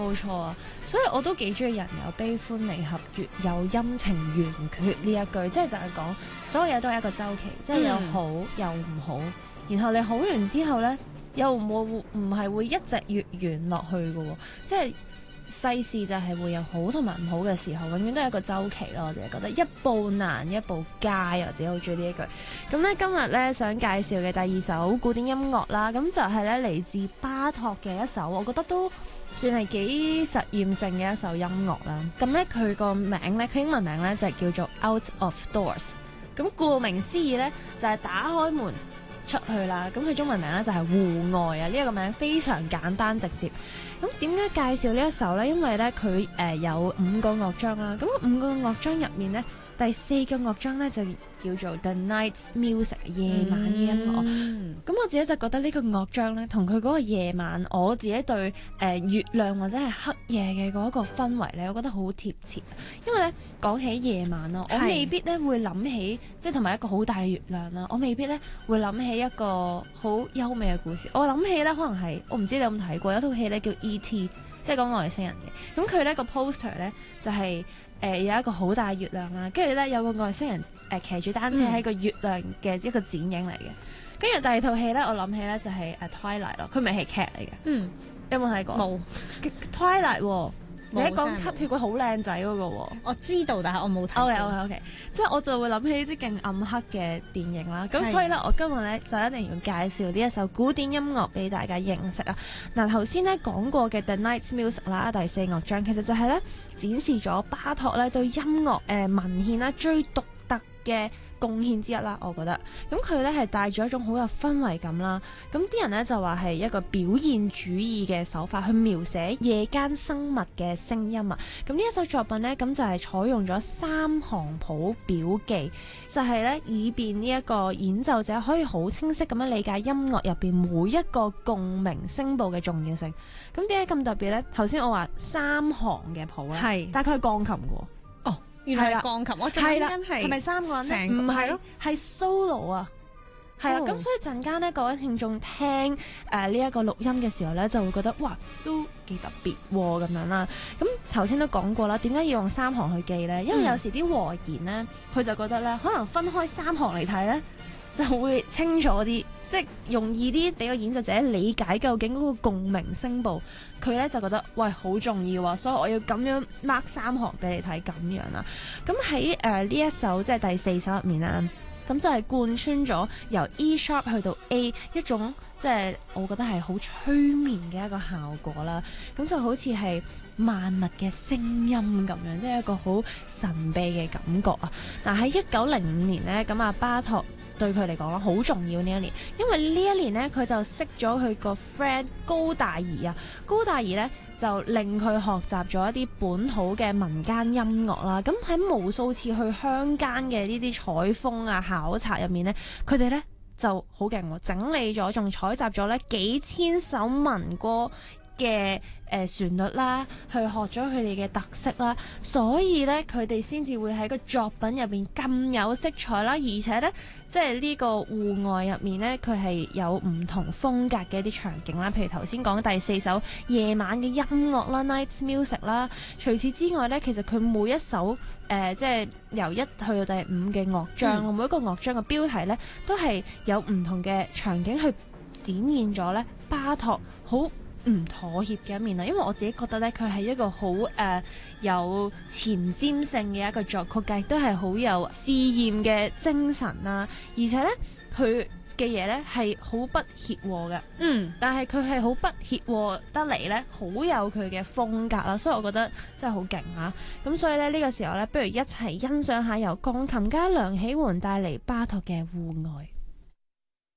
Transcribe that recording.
冇錯啊，所以我都幾中意人有悲歡離合，月有陰晴圓缺呢一句，即係就係講所有嘢都係一個周期，即係有好有唔好，然後你好完之後呢，又唔係會一直越圓落去嘅喎，即係世事就係會有好同埋唔好嘅時候，永遠都係一個周期咯。我自己覺得一步難一步佳，我自己好中意呢一句。咁咧今日咧想介紹嘅第二首古典音樂啦，咁就係咧嚟自巴托嘅一首，我覺得都算係幾實驗性嘅一首音樂啦。咁咧佢個名咧，佢英文名咧就係叫做 Out of Doors。咁顧名思義咧，就係打開門出去啦。咁佢中文名咧就係戶外啊。呢一個名非常簡單直接。咁點解介紹呢一首呢？因為咧佢有5個樂章啦。咁5個樂章入面呢，第4個樂章呢就叫做 The Night's Music 夜晚嘅音樂。咁我自己就覺得呢個樂章呢，同佢嗰個夜晚，我自己對月亮或者係黑夜嘅嗰個氛圍呢，我覺得好貼切。因為呢講起夜晚啦，我未必呢會諗起即係同埋一個好大嘅月亮啦，我未必呢會諗起一個好優美嘅故事。我諗起呢，可能係我唔知你有冇睇過有套戲呢叫 E.T.， 即係講外星人嘅。咁佢呢個 poster 呢，就係有一個好大月亮啦，跟住咧有個外星人騎住單車喺個月亮嘅一個剪影嚟嘅。跟住第二套戲咧，我諗起咧就係Twilight 咯，佢咪係劇嚟嘅。你有冇睇過？ 冇 Twilight 喎。你一講吸血鬼好靚仔嗰個喎， 我知道，但係我冇睇過。 OK，即係我就會諗起啲勁暗黑嘅電影啦。咁所以咧，我今日咧就一定要介紹呢一首古典音樂俾大家認識啊！嗱，頭先咧講過嘅 The Night's Music 啦，第4樂章其實就係咧展示咗巴托咧對音樂文獻啦最獨特嘅貢獻之一啦，我覺得。咁佢咧係帶咗一種好有氛圍感啦。咁啲人咧就話係一個表現主義嘅手法去描寫夜間生物嘅聲音啊。咁呢一首作品咧，咁就係採用咗3行譜表記，就係咧以便呢一個演奏者可以好清晰咁樣理解音樂入邊每一個共鳴聲部嘅重要性。咁點解咁特別咧？頭先我話3行嘅譜咧，但係佢係鋼琴嘅。 原來係鋼琴，我仲諗緊係咪3個人咧？唔係咯，係 solo 啊，係啦。咁所以陣間咧，各位聽眾聽呢一個錄音嘅時候咧，就會覺得哇，都幾特別咁樣啦。咁頭先都講過啦，點解要用3行去記咧？因為有時啲和弦咧，佢就覺得咧，可能分開3行嚟睇咧，就會清楚啲，即係容易啲俾個演奏者理解究竟嗰個共鳴聲部。佢咧就覺得喂好重要啊，所以我要咁樣 mark 3行俾你睇咁樣啦。咁喺呢一首即係第4首入面啦，咁就係貫穿咗由 E sharp 去到 A 一種即係我覺得係好催眠嘅一個效果啦。咁就好似係萬物嘅聲音咁樣，即係一個好神秘嘅感覺啊。嗱，喺1905年咧，咁啊巴托對佢嚟講啦，好重要呢一年，因為呢一年呢，佢就識咗佢個 friend 高大兒啊。高大兒呢，就令佢學習咗一啲本土嘅民間音樂啦。咁喺無數次去鄉間嘅呢啲採風啊、考察入面呢，佢哋呢就好勁喎，整理咗，仲採集咗呢幾千首民歌嘅旋律啦，去學咗佢哋嘅特色啦，所以咧佢哋先至會喺個作品入邊咁有色彩啦，而且咧即係呢個戶外入面咧，佢係有唔同風格嘅一啲場景啦，譬如頭先講第4首夜晚嘅音樂啦 ，Night's Music 啦。除此之外咧，其實佢每一首即係由1去到第5嘅樂章，每一個樂章嘅標題咧都係有唔同嘅場景去展現咗咧巴托好唔妥協嘅一面啦，因為我自己覺得咧，佢係一個好有前瞻性嘅一個作曲家，亦都係好有試驗嘅精神啦。而且咧，佢嘅嘢咧係好不協和嘅，但係佢係好不協和得嚟咧，好有佢嘅風格啦。所以我覺得真係好勁啊！咁所以咧呢個時候咧，不如一齊欣賞下由鋼琴家梁啟媛帶嚟巴托嘅戶外。